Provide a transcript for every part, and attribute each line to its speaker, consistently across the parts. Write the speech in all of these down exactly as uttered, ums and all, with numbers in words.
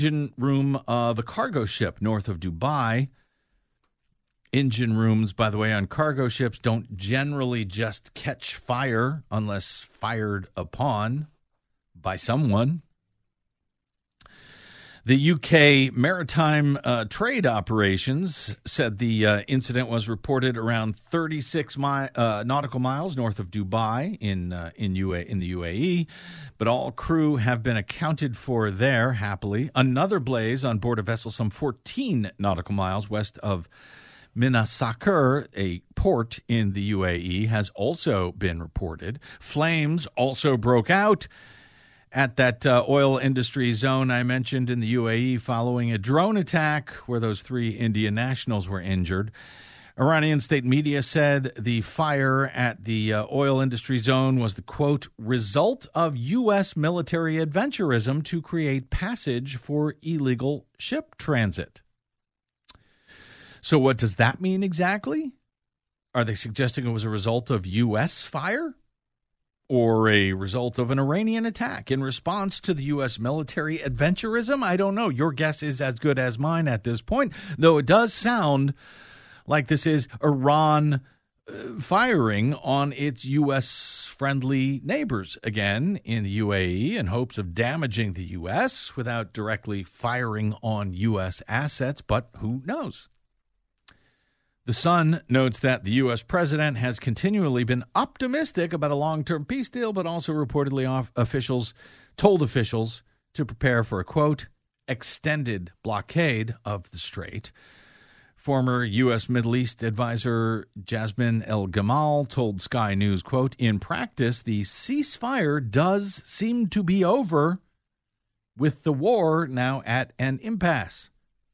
Speaker 1: engine room of a cargo ship north of Dubai. Engine rooms, by the way, on cargo ships don't generally just catch fire unless fired upon by someone. The U K Maritime uh, Trade Operations said the uh, incident was reported around thirty-six mi- uh, nautical miles north of Dubai in uh, in, U A- in the U A E, but all crew have been accounted for there, happily. Another blaze on board a vessel some fourteen nautical miles west of Minasakir, a port in the U A E, has also been reported. Flames also broke out at that uh, oil industry zone I mentioned in the U A E following a drone attack where those three Indian nationals were injured. Iranian state media said the fire at the uh, oil industry zone was the, quote, result of U S military adventurism to create passage for illegal ship transit. So what does that mean exactly? Are they suggesting it was a result of U S fire? Or a result of an Iranian attack in response to the U S military adventurism? I don't know. Your guess is as good as mine at this point, though it does sound like this is Iran uh, firing on its U S-friendly neighbors again in the U A E in hopes of damaging the U S without directly firing on U S assets, but who knows? The Sun notes that the U S president has continually been optimistic about a long-term peace deal, but also reportedly off officials told officials to prepare for a, quote, extended blockade of the strait. Former U S Middle East advisor Jasmine El-Gamal told Sky News, quote, in practice, the ceasefire does seem to be over, with the war now at an impasse.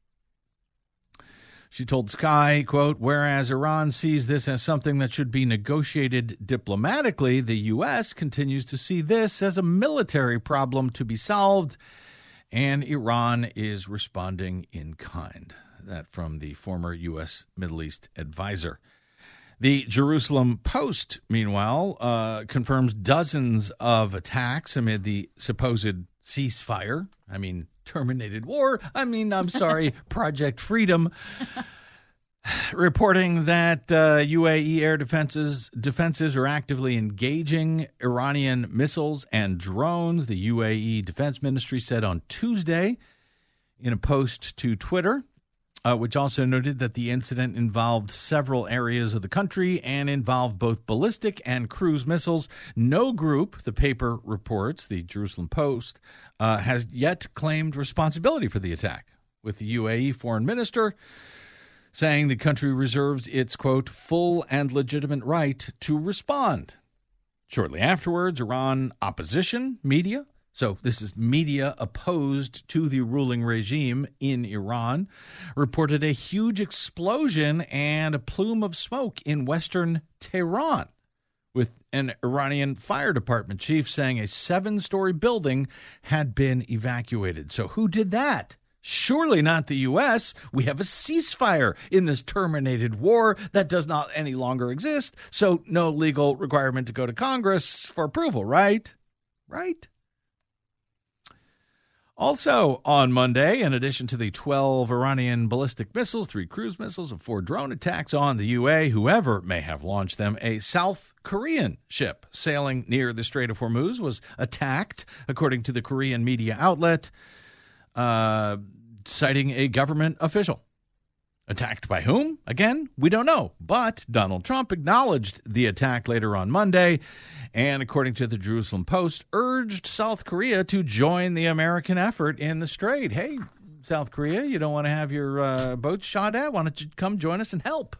Speaker 1: She told Sky, quote, whereas Iran sees this as something that should be negotiated diplomatically, the U S continues to see this as a military problem to be solved, and Iran is responding in kind. That from the former U S Middle East advisor. The Jerusalem Post, meanwhile, uh, confirms dozens of attacks amid the supposed ceasefire. I mean, terminated war. I mean, I'm sorry, Project Freedom. Reporting that uh, U A E air defenses defenses are actively engaging Iranian missiles and drones, the U A E Defense Ministry said on Tuesday in a post to Twitter, uh, which also noted that the incident involved several areas of the country and involved both ballistic and cruise missiles. No group, the paper reports, the Jerusalem Post, uh, has yet claimed responsibility for the attack, with the U A E foreign minister saying the country reserves its, quote, full and legitimate right to respond. Shortly afterwards, Iran opposition media, so this is media opposed to the ruling regime in Iran, reported a huge explosion and a plume of smoke in western Tehran, with an Iranian fire department chief saying a seven-story building had been evacuated. So who did that? Surely not the U S. We have a ceasefire in this terminated war that does not any longer exist, so no legal requirement to go to Congress for approval, right? Right? Also on Monday, in addition to the twelve Iranian ballistic missiles, three cruise missiles, and four drone attacks on the U A, whoever may have launched them, a South Korean ship sailing near the Strait of Hormuz was attacked, according to the Korean media outlet, uh, citing a government official. Attacked by whom? Again, we don't know. But Donald Trump acknowledged the attack later on Monday and, according to the Jerusalem Post, urged South Korea to join the American effort in the strait. Hey, South Korea, you don't want to have your uh, boats shot at? Why don't you come join us and help?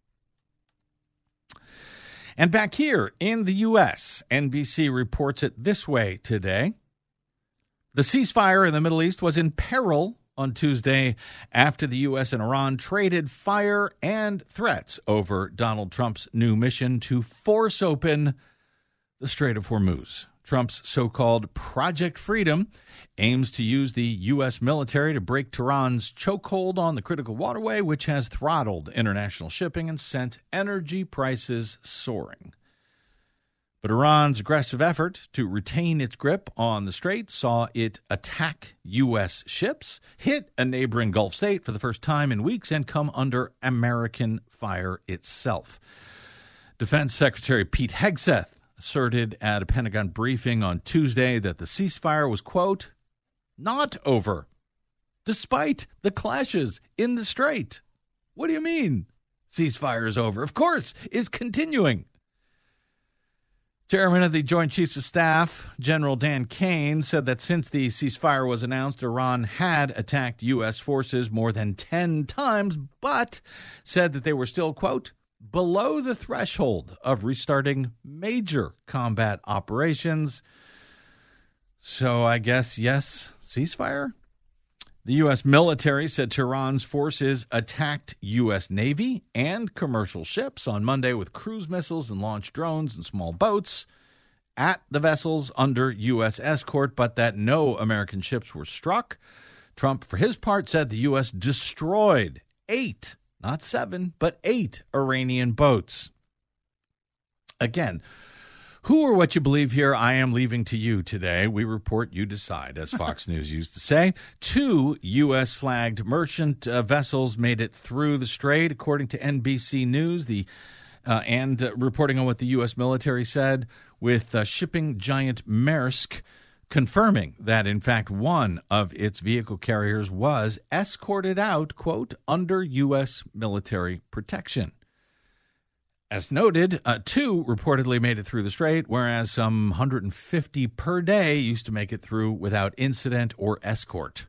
Speaker 1: And back here in the U S, N B C reports it this way today. The ceasefire in the Middle East was in peril on Tuesday after the U S and Iran traded fire and threats over Donald Trump's new mission to force open the Strait of Hormuz. Trump's so-called Project Freedom aims to use the U S military to break Tehran's chokehold on the critical waterway, which has throttled international shipping and sent energy prices soaring. But Iran's aggressive effort to retain its grip on the strait saw it attack U S ships, hit a neighboring Gulf state for the first time in weeks, and come under American fire itself. Defense Secretary Pete Hegseth asserted at a Pentagon briefing on Tuesday that the ceasefire was, quote, not over, despite the clashes in the strait. What do you mean ceasefire is over? Of course, it's continuing. Chairman of the Joint Chiefs of Staff, General Dan Kane, said that since the ceasefire was announced, Iran had attacked U S forces more than ten times, but said that they were still, quote, below the threshold of restarting major combat operations. So I guess, yes, ceasefire? The U S military said Tehran's forces attacked U S Navy and commercial ships on Monday with cruise missiles and launched drones and small boats at the vessels under U S escort, but that no American ships were struck. Trump, for his part, said the U S destroyed eight, not seven, but eight Iranian boats. Again, who or what you believe here, I am leaving to you today. We report, you decide, as Fox News used to say. Two U S-flagged merchant uh, vessels made it through the strait, according to N B C News, the uh, and uh, reporting on what the U S military said, with uh, shipping giant Maersk confirming that, in fact, one of its vehicle carriers was escorted out, quote, under U S military protection. As noted, uh, two reportedly made it through the strait, whereas some one hundred fifty per day used to make it through without incident or escort.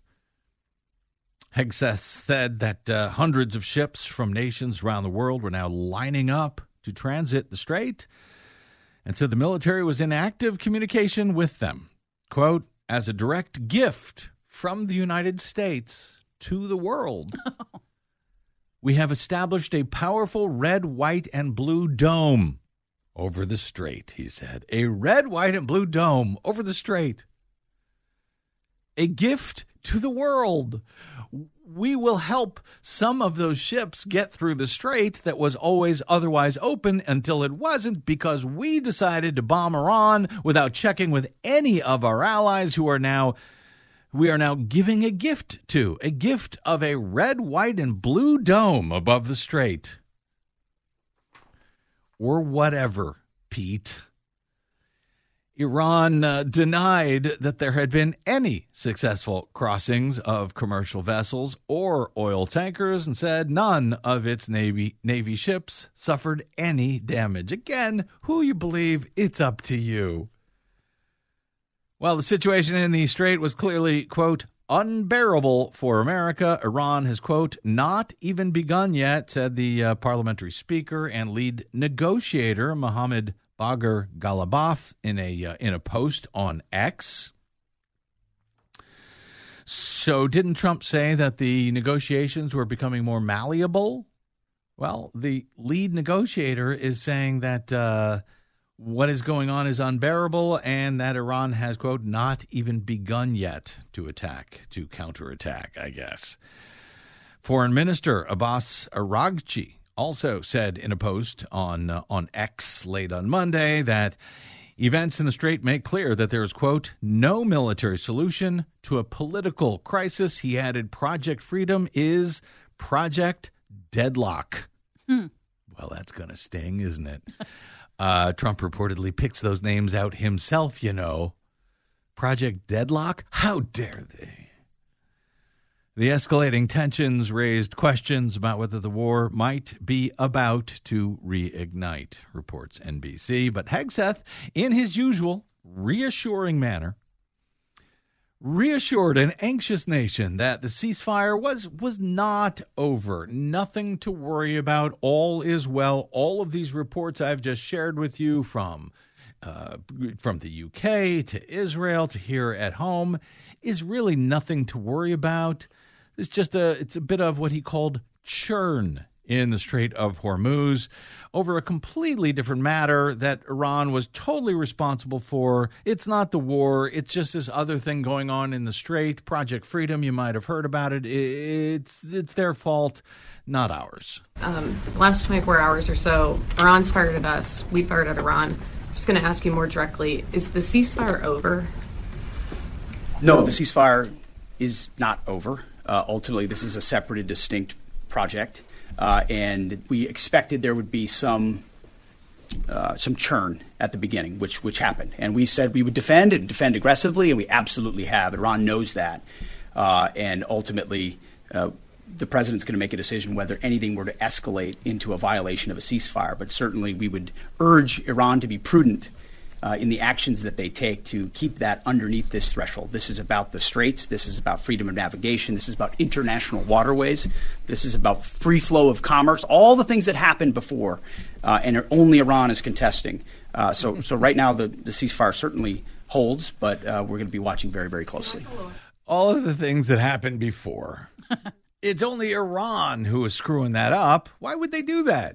Speaker 1: Hegseth said that uh, hundreds of ships from nations around the world were now lining up to transit the strait, and said the military was in active communication with them. Quote, as a direct gift from the United States to the world. We have established a powerful red, white, and blue dome over the strait, he said. A red, white, and blue dome over the strait. A gift to the world. We will help some of those ships get through the strait that was always otherwise open until it wasn't, because we decided to bomb Iran without checking with any of our allies who are now we are now giving a gift to, a gift of a red, white, and blue dome above the strait. Or whatever, Pete. Iran uh, denied that there had been any successful crossings of commercial vessels or oil tankers, and said none of its Navy, Navy ships suffered any damage. Again, who you believe, it's up to you. Well, the situation in the strait was clearly, quote, unbearable for America. Iran has, quote, not even begun yet, said the uh, parliamentary speaker and lead negotiator Mohammad Bagher Ghalibaf in a uh, in a post on X. So didn't Trump say that the negotiations were becoming more malleable? Well, the lead negotiator is saying that uh, what is going on is unbearable, and that Iran has, quote, not even begun yet to attack, to counterattack, I guess. Foreign Minister Abbas Araghchi also said in a post on uh, on X late on Monday that events in the strait make clear that there is, quote, no military solution to a political crisis. He added, Project Freedom is Project Deadlock. Hmm. Well, that's going to sting, isn't it? Uh, Trump reportedly picks those names out himself, you know. Project Deadlock? How dare they? The escalating tensions raised questions about whether the war might be about to reignite, reports N B C. But Hegseth, in his usual reassuring manner, reassured an anxious nation that the ceasefire was was not over. Nothing to worry about. All is well. All of these reports I've just shared with you from uh, from the U K to Israel to here at home is really nothing to worry about. It's just a it's a bit of what he called churn in the Strait of Hormuz over a completely different matter that Iran was totally responsible for. It's not the war. It's just this other thing going on in the Strait. Project Freedom, you might have heard about it. It's it's their fault, not ours.
Speaker 2: Um, last twenty-four hours or so, Iran's fired at us. We fired at Iran. Just going to ask you more directly, is the ceasefire over?
Speaker 3: No, the ceasefire is not over. Uh, ultimately, this is a separate and distinct project, uh, and we expected there would be some uh, some churn at the beginning, which which happened. And we said we would defend and defend aggressively, and we absolutely have. Iran knows that, uh, and ultimately, uh, the president's going to make a decision whether anything were to escalate into a violation of a ceasefire. But certainly, we would urge Iran to be prudent Uh, in the actions that they take to keep that underneath this threshold. This is about the straits. This is about freedom of navigation. This is about international waterways. This is about free flow of commerce, all the things that happened before, uh, and only Iran is contesting. Uh, so, so right now the, the ceasefire certainly holds, but uh, we're going to be watching very, very closely.
Speaker 1: All of the things that happened before. It's only Iran who is screwing that up. Why would they do that?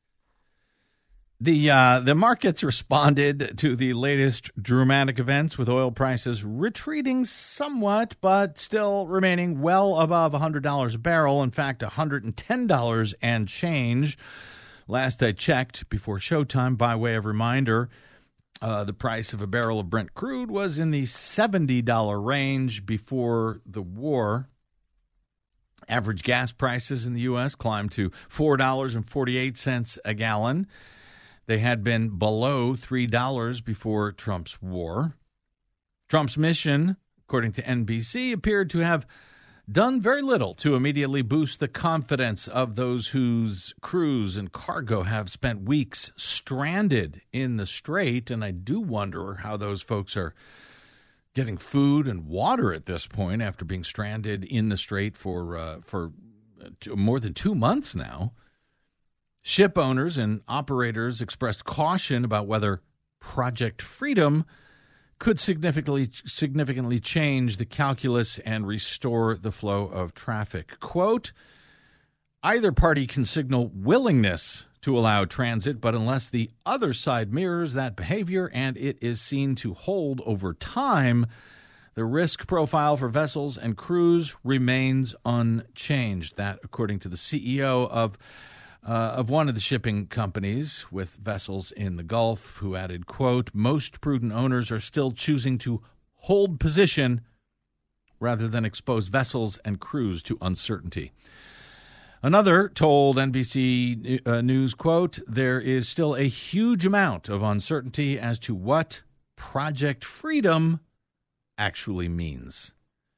Speaker 1: The uh, the markets responded to the latest dramatic events, with oil prices retreating somewhat, but still remaining well above one hundred dollars a barrel. In fact, one hundred ten dollars and change. Last I checked before showtime, by way of reminder, uh, the price of a barrel of Brent crude was in the seventy dollars range before the war. Average gas prices in the U S climbed to four dollars and forty-eight cents a gallon. They had been below three dollars before Trump's war. Trump's mission, according to N B C, appeared to have done very little to immediately boost the confidence of those whose crews and cargo have spent weeks stranded in the Strait. And I do wonder how those folks are getting food and water at this point after being stranded in the Strait for, uh, for more than two months now. Ship owners and operators expressed caution about whether Project Freedom could significantly significantly change the calculus and restore the flow of traffic. Quote, either party can signal willingness to allow transit, but unless the other side mirrors that behavior and it is seen to hold over time, the risk profile for vessels and crews remains unchanged. That, according to the C E O of Uh, of one of the shipping companies with vessels in the Gulf, who added, quote, most prudent owners are still choosing to hold position rather than expose vessels and crews to uncertainty. Another told N B C uh, News, quote, there is still a huge amount of uncertainty as to what Project Freedom actually means.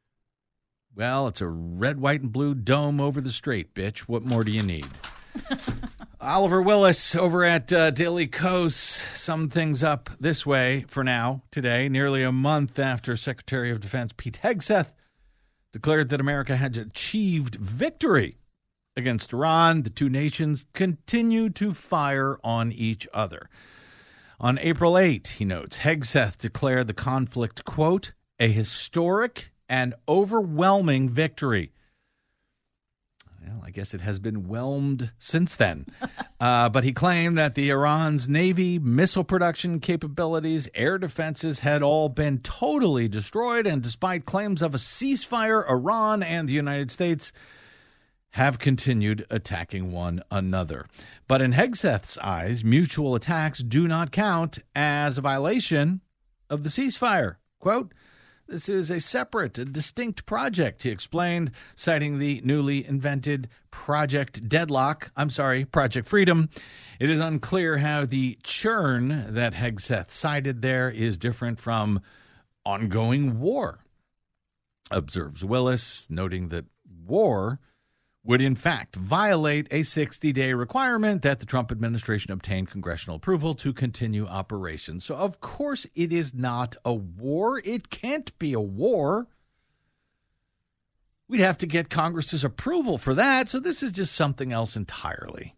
Speaker 1: Well, it's a red, white, and blue dome over the strait, bitch. What more do you need? Oliver Willis over at uh, Daily Kos summed things up this way for now, today, nearly a month after Secretary of Defense Pete Hegseth declared that America had achieved victory against Iran. The two nations continue to fire on each other. On April eighth, he notes, Hegseth declared the conflict, quote, a historic and overwhelming victory. Well, I guess it has been whelmed since then. Uh, but he claimed that the Iran's Navy, missile production capabilities, air defenses had all been totally destroyed. And despite claims of a ceasefire, Iran and the United States have continued attacking one another. But in Hegseth's eyes, mutual attacks do not count as a violation of the ceasefire. Quote, this is a separate, a distinct project, he explained, citing the newly invented Project Deadlock, I'm sorry, Project Freedom. It is unclear how the churn that Hegseth cited there is different from ongoing war, observes Willis, noting that war would in fact violate a sixty-day requirement that the Trump administration obtain congressional approval to continue operations. So, of course, it is not a war. It can't be a war. We'd have to get Congress's approval for that, so this is just something else entirely.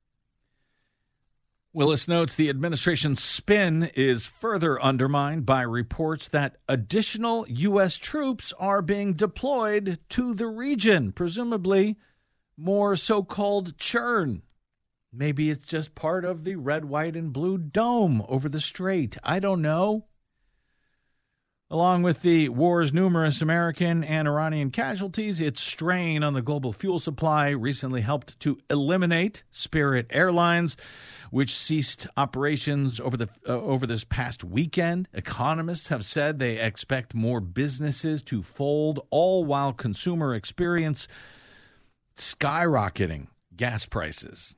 Speaker 1: Willis notes the administration's spin is further undermined by reports that additional U S troops are being deployed to the region, presumably more so-called churn. Maybe it's just part of the red, white, and blue dome over the strait. I don't know. Along with the war's numerous American and Iranian casualties, its strain on the global fuel supply recently helped to eliminate Spirit Airlines, which ceased operations over the uh, over this past weekend. Economists have said they expect more businesses to fold, all while consumer experience skyrocketing gas prices.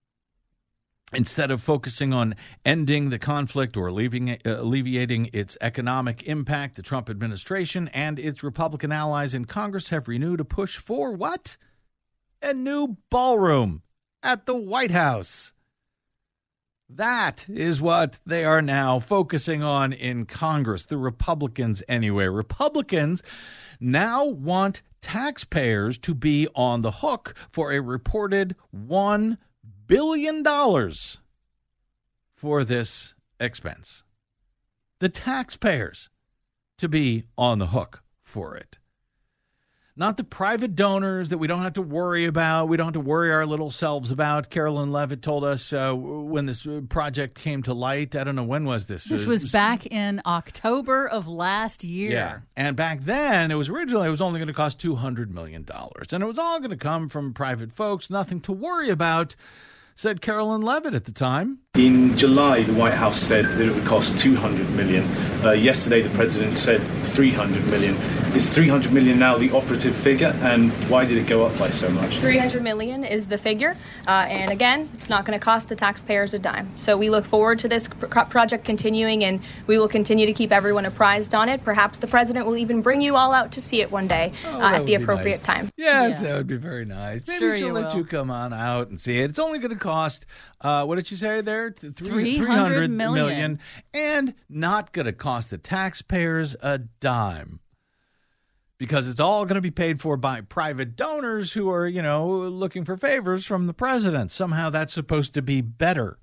Speaker 1: Instead of focusing on ending the conflict or alleviating, uh, alleviating its economic impact, the Trump administration and its Republican allies in Congress have renewed a push for what? A new ballroom at the White House. That is what they are now focusing on in Congress, the Republicans anyway. Republicans now want taxpayers to be on the hook for a reported one billion dollars for this expense. The taxpayers to be on the hook for it. Not the private donors that we don't have to worry about. We don't have to worry our little selves about. Carolyn Levitt told us uh, when this project came to light. I don't know, when was this?
Speaker 4: This
Speaker 1: uh,
Speaker 4: was back in October of last year.
Speaker 1: Yeah. And back then, it was originally, it was only going to cost two hundred million dollars. And it was all going to come from private folks. Nothing to worry about, said Carolyn Levitt at the time.
Speaker 5: In July, the White House said that it would cost two hundred million dollars. Uh, yesterday, the president said three hundred million dollars. Is three hundred million dollars now the operative figure, and why did it go up by so much?
Speaker 6: three hundred million dollars is the figure, uh, and again, it's not going to cost the taxpayers a dime. So we look forward to this pro- project continuing, and we will continue to keep everyone apprised on it. Perhaps the president will even bring you all out to see it one day
Speaker 1: oh,
Speaker 6: uh, at the
Speaker 1: be
Speaker 6: appropriate
Speaker 1: nice.
Speaker 6: time.
Speaker 1: Yes,
Speaker 4: Yeah.
Speaker 1: that would be very nice. Maybe
Speaker 4: Sure
Speaker 1: she'll
Speaker 4: you
Speaker 1: let
Speaker 4: will.
Speaker 1: you come on out and see it. It's only going to cost, uh, what did you say there? Three,
Speaker 4: three hundred million
Speaker 1: million, and not going to cost the taxpayers a dime. Because it's all going to be paid for by private donors who are, you know, looking for favors from the president. Somehow that's supposed to be better.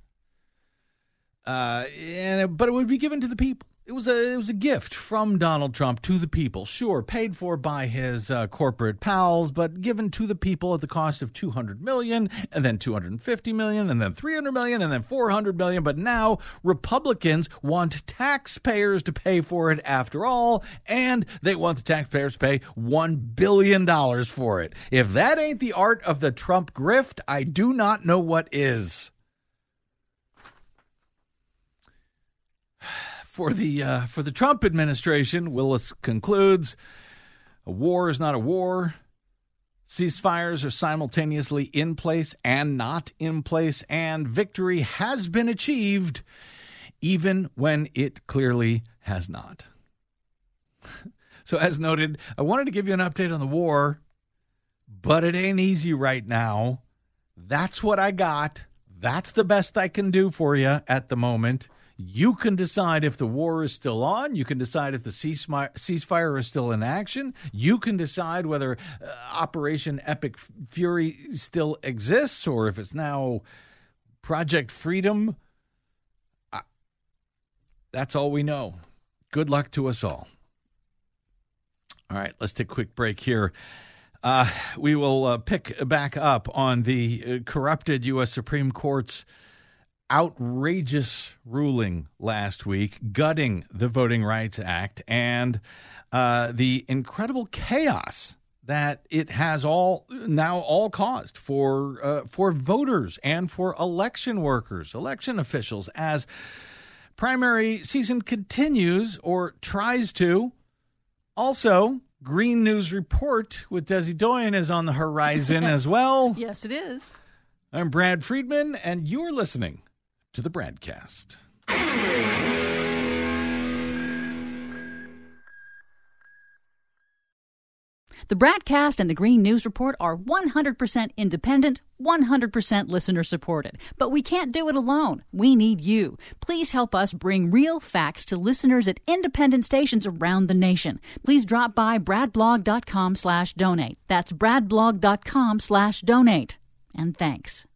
Speaker 1: Uh, and but it would be given to the people. It was a it was a gift from Donald Trump to the people. Sure, paid for by his uh, corporate pals, but given to the people at the cost of two hundred million dollars, and then two hundred fifty million dollars, and then three hundred million dollars, and then four hundred million dollars. But now Republicans want taxpayers to pay for it after all, and they want the taxpayers to pay one billion dollars for it. If that ain't the art of the Trump grift, I do not know what is. For the uh, for the Trump administration, Willis concludes, a war is not a war. Ceasefires are simultaneously in place and not in place, and victory has been achieved, even when it clearly has not. So as noted, I wanted to give you an update on the war, but it ain't easy right now. That's what I got. That's the best I can do for you at the moment. You can decide if the war is still on. You can decide if the ceasefire is still in action. You can decide whether uh, Operation Epic Fury still exists or if it's now Project Freedom. Uh, that's all we know. Good luck to us all. All right, let's take a quick break here. Uh, we will uh, pick back up on the uh, corrupted U S Supreme Court's outrageous ruling last week, gutting the Voting Rights Act, and uh, the incredible chaos that it has all now all caused for uh, for voters and for election workers, election officials, as primary season continues or tries to. Also, Green News Report with Desi Doyen is on the horizon as well.
Speaker 4: Yes, it is.
Speaker 1: I'm Brad Friedman, and you're listening to the Bradcast.
Speaker 4: The Bradcast and the Green News Report are one hundred percent independent, one hundred percent listener supported. But we can't do it alone. We need you. Please help us bring real facts to listeners at independent stations around the nation. Please drop by bradblog.com slash donate. That's bradblog.com slash donate. And thanks.